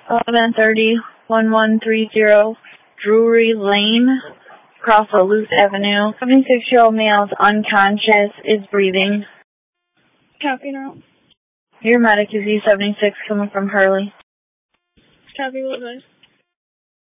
1130-1130 Drury Lane, across Luce Avenue. 76-year-old male is unconscious, is breathing. Copy now. Your medic is E76 coming from Hurley. Copy, will advise.